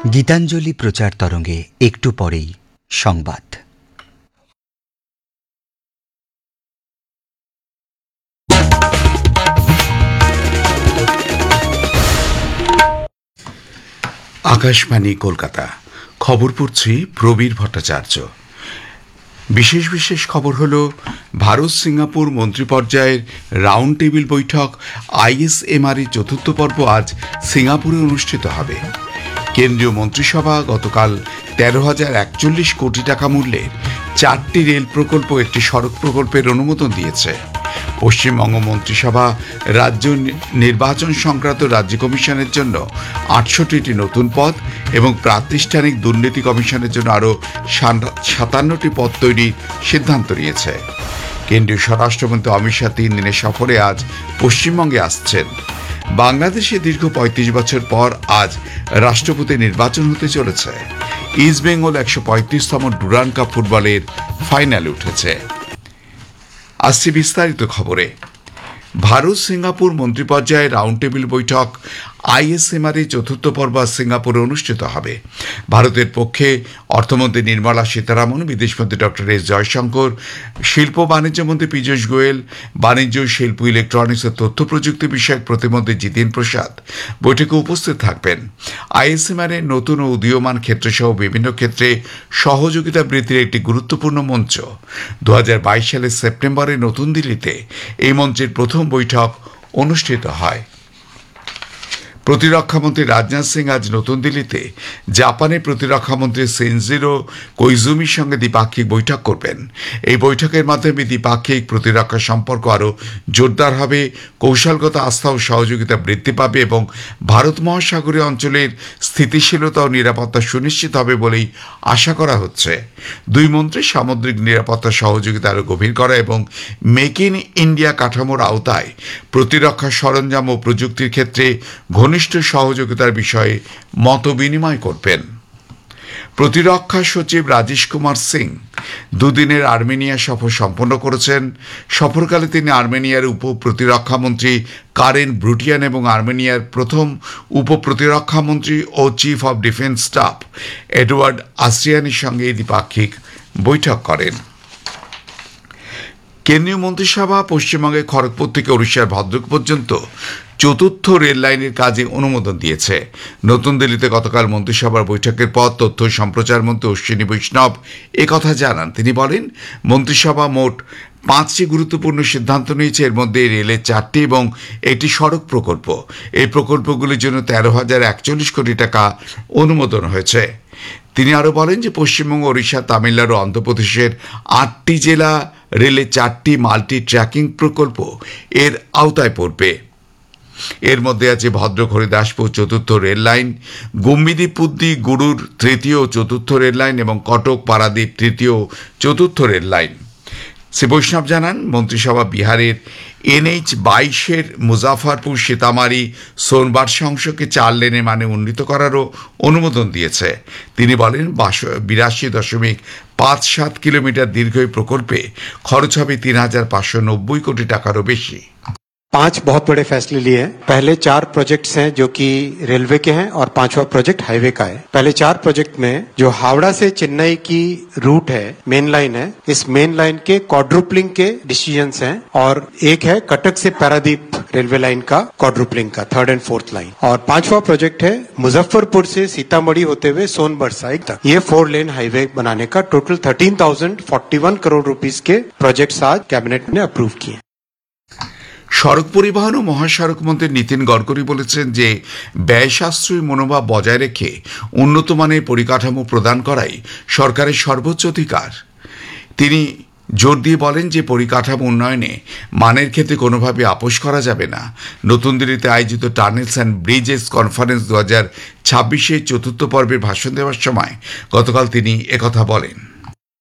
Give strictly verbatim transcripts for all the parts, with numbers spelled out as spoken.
গীতাঞ্জলি প্রচার তরঙ্গে একটু পরেই সংবাদ। আকাশবাণী কলকাতা, খবর পড়ছি প্রবীর ভট্টাচার্য। বিশেষ বিশেষ খবর হল, ভারত সিঙ্গাপুর মন্ত্রী পর্যায়ের রাউন্ড টেবিল বৈঠক আইএসএমআর এর চতুর্থ পর্ব আজ সিঙ্গাপুরে অনুষ্ঠিত হবে। কেন্দ্রীয় মন্ত্রিসভা গতকাল তেরো হাজার একচল্লিশ কোটি টাকা মূল্যের চারটি রেল প্রকল্প, একটি সড়ক প্রকল্পের অনুমোদন দিয়েছে। পশ্চিমবঙ্গ মন্ত্রিসভা রাজ্য নির্বাচন সংক্রান্ত রাজ্য কমিশনের জন্য আটষট্টিটি নতুন পদ এবং প্রাতিষ্ঠানিক দুর্নীতি কমিশনের জন্য আরও সাতান্নটি পদ তৈরির সিদ্ধান্ত নিয়েছে। কেন্দ্রীয় স্বরাষ্ট্রমন্ত্রী অমিত শাহ তিন দিনের সফরে আজ পশ্চিমবঙ্গে আসছেন। বাংলাদেশে দীর্ঘ পঁয়ত্রিশ বছর পর আজ রাষ্ট্রপতি নির্বাচন হতে চলেছে। ইস্ট বেঙ্গল একশো পঁয়ত্রিশতম ডুরান্ড কাপ ফুটবলের ফাইনালে উঠেছে। আসছে বিস্তারিত খবরে। ভারত সিঙ্গাপুর মন্ত্রী পর্যায়ে রাউন্ড টেবিল বৈঠক আইএসএমআর এর চতুর্থ পর্ব সিঙ্গাপুরে অনুষ্ঠিত হবে। ভারতের পক্ষে অর্থমন্ত্রী নির্মলা সীতারামন, বিদেশমন্ত্রী ডক্টর এস জয়শঙ্কর, শিল্প বাণিজ্য মন্ত্রী পীযূষ গোয়েল, বাণিজ্য, শিল্প, ইলেকট্রনিক্স ও তথ্য প্রযুক্তি বিষয়ক প্রতিমন্ত্রী জিতেন প্রসাদ বৈঠকে উপস্থিত থাকবেন। আইএসএমআর এর নতুন ও উদীয়মান ক্ষেত্রসহ বিভিন্ন ক্ষেত্রে সহযোগিতা বৃদ্ধির একটি গুরুত্বপূর্ণ মঞ্চ। দু হাজার বাইশ সালের সেপ্টেম্বরে নতুন দিল্লিতে এই মঞ্চের প্রথম বৈঠক অনুষ্ঠিত হয়। প্রতিরক্ষামন্ত্রী রাজনাথ সিং আজ নতুন দিল্লিতে জাপানের প্রতিরক্ষামন্ত্রী শিনজিরো কোইজুমির সঙ্গে দ্বিপাক্ষিক বৈঠক করবেন। এই বৈঠকের মাধ্যমে দ্বিপাক্ষিক প্রতিরক্ষা সম্পর্ক আরও জোরদার হবে, কৌশলগত আস্থা ও সহযোগিতা বৃদ্ধি পাবে এবং ভারত মহাসাগরীয় অঞ্চলের স্থিতিশীলতা ও নিরাপত্তা সুনিশ্চিত হবে বলেই আশা করা হচ্ছে। দুই মন্ত্রী সামুদ্রিক নিরাপত্তা সহযোগিতা আরও গভীর করা এবং মেক ইন ইন্ডিয়া কাঠামোর আওতায় প্রতিরক্ষা সরঞ্জাম ও প্রযুক্তির ক্ষেত্রে ঘনিষ্ঠ সহযোগিতার বিষয়ে মত বিনিময় করবেন। প্রতিরক্ষা সচিব রাজেশ কুমার সিং দুদিনের আর্মেনিয়া সফর সম্পন্ন করেছেন। সফরকালে তিনি আর্মেনিয়ার উপ প্রতিরক্ষামন্ত্রী কারেন ব্রুটিয়ান এবং আর্মেনিয়ার প্রথম উপ প্রতিরক্ষামন্ত্রী ও chief of defence staff Edward আসিয়ানির সঙ্গে দ্বিপাক্ষিক বৈঠক করেন। কেন্দ্রীয় মন্ত্রিসভা পশ্চিমবঙ্গের খড়গপুর থেকে উড়িষ্যার ভদ্রক পর্যন্ত চতুর্থ রেল লাইনের কাজে অনুমোদন দিয়েছে। নতুন দিল্লিতে গতকাল মন্ত্রিসভার বৈঠকের পর তথ্য সম্প্রচার মন্ত্রী অশ্বিনী বৈষ্ণব একথা জানান। তিনি বলেন, মন্ত্রিসভা মোট পাঁচটি গুরুত্বপূর্ণ সিদ্ধান্ত নিয়েছে। এর মধ্যে রেলের চারটি এবং একটি সড়ক প্রকল্প। এই প্রকল্পগুলির জন্য তেরো হাজার একচল্লিশ কোটি টাকা অনুমোদন হয়েছে। তিনি আরও বলেন যে পশ্চিমবঙ্গ, ওড়িশা, তামিলনাড়ু, অন্ধ্রপ্রদেশের আটটি জেলা রেলের চারটি মাল্টি ট্র্যাকিং প্রকল্প এর আওতায় পড়বে। এর মধ্যে আছে ভদ্রক হরিদাসপুর চতুর্থ রেল লাইন, গুম্মিদিপুদ্দি গুরুর তৃতীয় ও চতুর্থ রেল লাইন এবং কটক পারাদ্বীপ তৃতীয় ও চতুর্থ রেল লাইন। শ্রী বৈষ্ণব জানান, মন্ত্রিসভা বিহারের এনএইচ বাইশের মুজাফরপুর সীতামারি সোনবার্ষা অংশকে চার লেনে মানে উন্নীত করারও অনুমোদন দিয়েছে। তিনি বলেন, বিরাশি দশমিক পাঁচ সাত কিলোমিটার দীর্ঘ এই প্রকল্পে খরচ হবে তিন হাজার পাঁচশো নব্বই কোটি টাকারও বেশি। पांच बहुत बड़े फैसले लिए हैं। पहले चार प्रोजेक्ट्स हैं जो कि रेलवे के हैं और पांचवा प्रोजेक्ट हाईवे का है। पहले चार प्रोजेक्ट में जो हावड़ा से चेन्नई की रूट है, मेन लाइन है, इस मेन लाइन के क्वाड्रुपलिंग के डिसीजंस हैं और एक है कटक से पारादीप रेलवे लाइन का क्वाड्रुपलिंग का थर्ड एंड फोर्थ लाइन। और पांचवा प्रोजेक्ट है मुजफ्फरपुर से सीतामढ़ी होते हुए सोनबरसा तक ये फोर लेन हाईवे बनाने का total thirteen thousand forty one crore rupees के प्रोजेक्ट्स आज कैबिनेट ने अप्रूव किए। সড়ক পরিবহন ও মহাসড়ক মন্ত্রী নীতিন গডকরি বলেছেন যে ব্যয় সাশ্রয়ী মনোভাব বজায় রেখে উন্নত মানের পরিকাঠামো প্রদান করাই সরকারের সর্বোচ্চ অধিকার। তিনি জোর দিয়ে বলেন যে পরিকাঠামো উন্নয়নে মানের ক্ষেত্রে কোনোভাবে আপোষ করা যাবে না। নতুন দিল্লিতে আয়োজিত টানেলস অ্যান্ড ব্রিজেস কনফারেন্স দু হাজার ছাব্বিশের চতুর্থ পর্বের ভাষণ দেওয়ার সময় গতকাল তিনি একথা বলেন।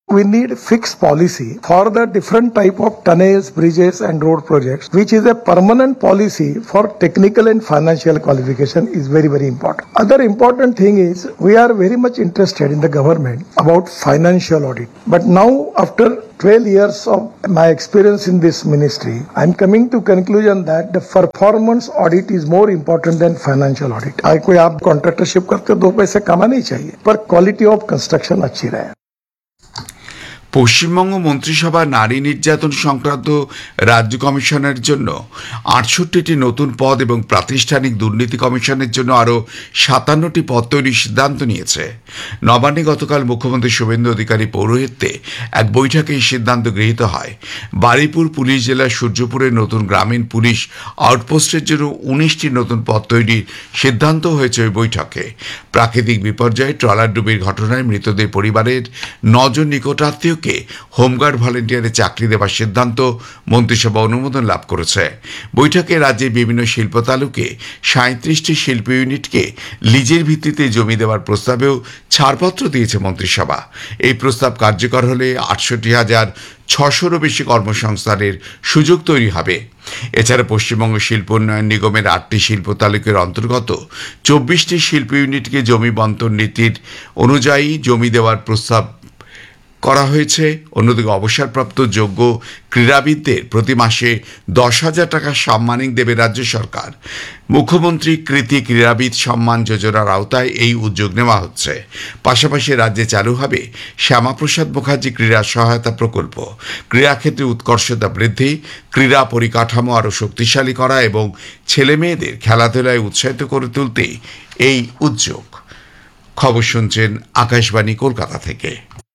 We need fixed policy for the different type of tunnels, bridges and road projects, which is a permanent policy for technical and financial qualification is very, very important. Other important thing is we are very much interested in the government about financial audit. But now after twelve years of my experience in this ministry, I am coming to conclusion that the performance audit is more important than financial audit. I कोई आप contractorship करते दो पैसे कमाने ही चाहिए, पर quality of construction अच्छी रहे। পশ্চিমবঙ্গ মন্ত্রিসভা নারী নির্যাতন সংক্রান্ত রাজ্য কমিশনের জন্য আটষট্টিটি নতুন পদ এবং প্রাতিষ্ঠানিক দুর্নীতি কমিশনের জন্য আরও সাতান্নটি পদ তৈরির সিদ্ধান্ত নিয়েছে। নবান্নে গতকাল মুখ্যমন্ত্রী শুভেন্দু অধিকারী পৌরোহিত্যে এক বৈঠকে এই সিদ্ধান্ত গৃহীত হয়। বারুইপুর পুলিশ জেলার সূর্যপুরের নতুন গ্রামীণ পুলিশ আউটপোস্টের জন্য উনিশটি নতুন পদ তৈরির সিদ্ধান্ত হয়েছে ওই বৈঠকে। প্রাকৃতিক বিপর্যয়ে ট্রলার ডুবির ঘটনায় মৃতদের পরিবারের নজন নিকটাত্মীয়কে হোমগার্ড ভলেন্টিয়ারে চাকরি দেওয়ার সিদ্ধান্ত মন্ত্রিসভা অনুমোদন লাভ করেছে। বৈঠকে রাজ্যের বিভিন্ন শিল্প তালুকে সাঁত্রিশটি শিল্প ইউনিটকে লিজের ভিত্তিতে জমি দেওয়ার প্রস্তাবেও ছাড়পত্র দিয়েছে মন্ত্রিসভা। এই প্রস্তাব কার্যকর হলে আটষট্টি হাজার ছশোরও বেশি কর্মসংস্থানের সুযোগ তৈরি হবে। এছাড়া পশ্চিমবঙ্গ শিল্প উন্নয়ন নিগমের আটটি শিল্প তালুকের অন্তর্গত চব্বিশটি শিল্প ইউনিটকে জমি বন্টন নীতির অনুযায়ী জমি দেওয়ার প্রস্তাব করা হয়েছে। অন্যদিকে অবসরপ্রাপ্ত যোগ্য ক্রীড়াবিদদের প্রতি মাসে দশ হাজার টাকা সম্মানিক দেবে রাজ্য সরকার। মুখ্যমন্ত্রী কৃতি ক্রীড়াবিদ সম্মান যোজনার আওতায় এই উদ্যোগ নেওয়া হচ্ছে। পাশাপাশি রাজ্যে চালু হবে শ্যামাপ্রসাদ মুখার্জি ক্রীড়া সহায়তা প্রকল্প। ক্রীড়াক্ষেত্রে উৎকর্ষতা বৃদ্ধি, ক্রীড়া পরিকাঠামো আরও শক্তিশালী করা এবং ছেলেমেয়েদের খেলাধুলায় উৎসাহিত করে তুলতে এই উদ্যোগ। খবর শুনছেন আকাশবাণী কলকাতা থেকে।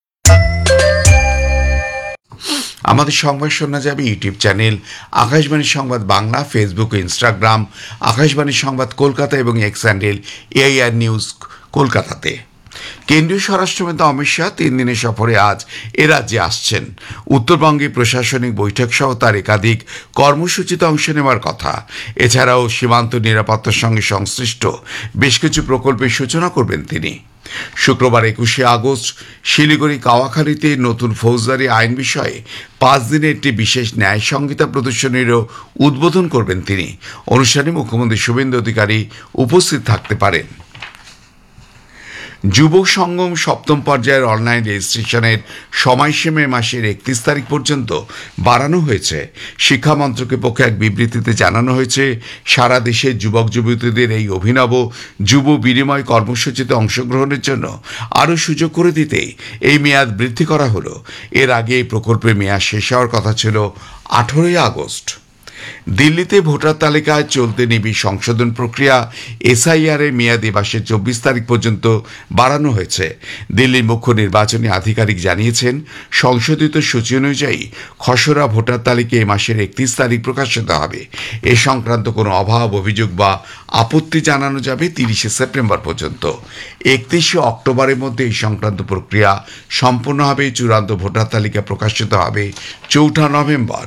আমাদের সংবাদ শোনা যাবে ইউটিউব চ্যানেল আকাশবাণী সংবাদ বাংলা, ফেসবুক ও ইনস্টাগ্রাম আকাশবাণী সংবাদ কলকাতা এবং এক্স হ্যান্ডেল এআইআর নিউজ কলকাতাতে। কেন্দ্রীয় স্বরাষ্ট্রমন্ত্রী অমিত শাহ তিন দিনের সফরে আজ এ রাজ্যে আসছেন। উত্তরবঙ্গে প্রশাসনিক বৈঠক সহ তার একাধিক কর্মসূচিতে অংশ নেওয়ার কথা। এছাড়াও সীমান্ত নিরাপত্তার সঙ্গে সংশ্লিষ্ট বেশ কিছু প্রকল্পের সূচনা করবেন তিনি। শুক্রবার একুশে আগস্ট শিলিগুড়ি কাওয়াখালীতে নতুন ফৌজদারি আইন বিষয়ে পাঁচ দিনের একটি বিশেষ ন্যায় সংহিতা প্রদর্শনীরও উদ্বোধন করবেন তিনি। অনুষ্ঠানে মুখ্যমন্ত্রী শুভেন্দু অধিকারী উপস্থিত থাকতে পারেন। যুব সঙ্গম সপ্তম পর্যায়ের অনলাইন রেজিস্ট্রেশনের সময়সীমা মাসের একত্রিশ তারিখ পর্যন্ত বাড়ানো হয়েছে। শিক্ষা মন্ত্রকের পক্ষে এক বিবৃতিতে জানানো হয়েছে, সারা দেশের যুবক যুবতীদের এই অভিনব যুব বিনিময় কর্মসূচিতে অংশগ্রহণের জন্য আরও সুযোগ করে দিতেই এই মেয়াদ বৃদ্ধি করা হলো। এর আগে এই প্রকল্পের মেয়াদ শেষ হওয়ার কথা ছিল আঠারোই আগস্ট। দিল্লিতে ভোটার তালিকায় চলতে নিবিড় সংশোধন প্রক্রিয়া এসআইআর এর মেয়াদ এ মাসের চব্বিশ তারিখ পর্যন্ত বাড়ানো হয়েছে। দিল্লির মুখ্য নির্বাচনী আধিকারিক জানিয়েছেন, সংশোধিত সূচি অনুযায়ী খসড়া ভোটার তালিকা এ মাসের একত্রিশ তারিখ প্রকাশিত হবে। এ সংক্রান্ত কোনো অভাব, অভিযোগ বা আপত্তি জানানো যাবে তিরিশে সেপ্টেম্বর পর্যন্ত। একত্রিশে অক্টোবরের মধ্যে এই সংক্রান্ত প্রক্রিয়া সম্পন্ন হবে। চূড়ান্ত ভোটার তালিকা প্রকাশিত হবে চৌঠা নভেম্বর।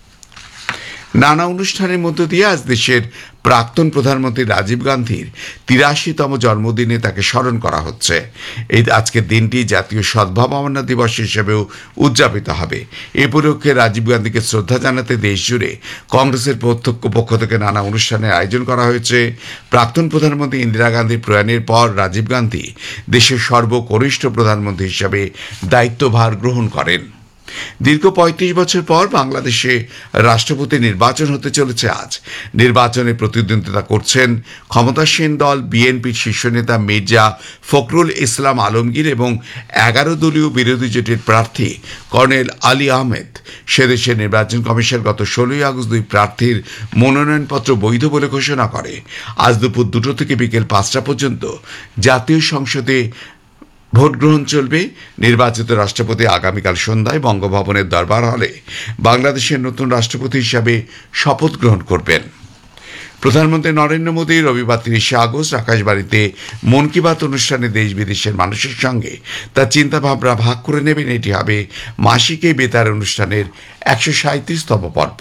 নানা অনুষ্ঠানের মধ্য দিয়ে আজ দেশের প্রাক্তন প্রধানমন্ত্রী রাজীব গান্ধীর তিরাশিতম জন্মদিনে তাকে স্মরণ করা হচ্ছে। এই আজকের দিনটি জাতীয় সদ্ভাবনা দিবস হিসেবেও উদযাপিত হবে। এ উপলক্ষে রাজীব গান্ধীকে শ্রদ্ধা জানাতে দেশ জুড়ে কংগ্রেসের প্রত্যক্ষ পক্ষ থেকে নানা অনুষ্ঠানের আয়োজন করা হয়েছে। প্রাক্তন প্রধানমন্ত্রী ইন্দিরা গান্ধীর প্রয়াণের পর রাজীব গান্ধী দেশের সর্বকনিষ্ঠ প্রধানমন্ত্রী হিসাবে দায়িত্বভার গ্রহণ করেন। দীর্ঘ পঁয়ত্রিশ বছর পর বাংলাদেশে রাষ্ট্রপতি নির্বাচন হতে চলেছে আজ। নির্বাচনে প্রতিদ্বন্দ্বিতা করছেন ক্ষমতাসীন দল বিএনপির শীর্ষ নেতা মির্জা ফখরুল ইসলাম আলমগীর এবং এগারো দলীয় বিরোধী জোটের প্রার্থী কর্নেল আলী আহমেদ। সেদেশের নির্বাচন কমিশন গত ষোলোই আগস্ট দুই প্রার্থীর মনোনয়নপত্র বৈধ বলে ঘোষণা করে। আজ দুপুর দুটো থেকে বিকেল পাঁচটা পর্যন্ত জাতীয় সংসদে ভোট গ্রহণ চলবে। নির্বাচিত রাষ্ট্রপতি আগামীকাল সন্ধ্যায় বঙ্গভবনের দরবার হলে বাংলাদেশের নতুন রাষ্ট্রপতি হিসাবে শপথ গ্রহণ করবেন। প্রধানমন্ত্রী নরেন্দ্র মোদী রবিবার তিরিশে আগস্ট আকাশবাণীতে মন কি বাত অনুষ্ঠানে দেশ বিদেশের মানুষের সঙ্গে তার চিন্তাভাবনা ভাগ করে নেবেন। এটি হবে মাসিক এই বেতার অনুষ্ঠানের একশো সাঁত্রিশতম পর্ব।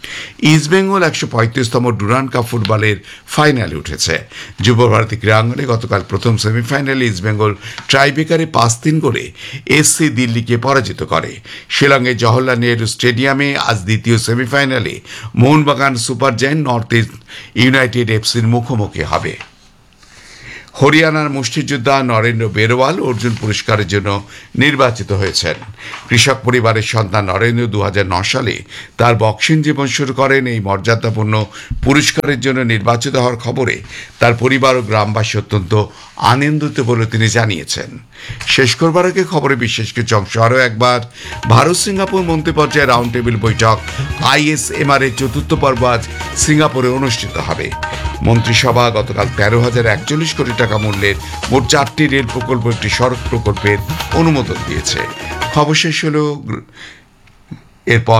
ইস্টবেঙ্গল একশো পঁয়ত্রিশতম ডুরান্ড কাপ ফুটবলের ফাইনালে উঠেছে। যুব ভারতী ক্রীড়াঙ্গনে গতকাল প্রথম সেমিফাইনালে ইস্টবেঙ্গল ট্রাইবেকারে পাঁচ তিন করে এসসি দিল্লিকে পরাজিত করে। শিলংয়ের জওহরলাল নেহরু স্টেডিয়ামে আজ দ্বিতীয় সেমিফাইনালে Mohun Bagan super giant north east United এফসির মুখোমুখি হবে। হরিয়ানার মুষ্টিযোদ্ধা নরেন্দ্র বেরওয়াল অর্জুন পুরস্কারের জন্য নির্বাচিত হয়েছেন। কৃষক পরিবারের সন্তান নরেন্দ্র দু হাজার নয় সালে তার বক্সিং জীবন শুরু করেন। এই মর্যাদাপূর্ণ পুরস্কারের জন্য নির্বাচিত হওয়ার খবরে তার পরিবার ও গ্রামবাসী অত্যন্ত আনন্দিত বলে তিনি জানিয়েছেন। শেষ করবার আগে খবরে বিশেষ কিছু অংশ আরও একবার। ভারত সিঙ্গাপুর মন্ত্রী পর্যায়ে রাউন্ড টেবিল বৈঠক আইএসএমআর এর চতুর্থ পর্ব আজ সিঙ্গাপুরে অনুষ্ঠিত হবে। মন্ত্রিসভা গতকাল তেরো হাজার একচল্লিশ কোটি টাকা মূল্যের মোট চারটি রেল প্রকল্প একটি সড়ক প্রকল্পের অনুমোদন দিয়েছে। খবর শেষ হল। এরপর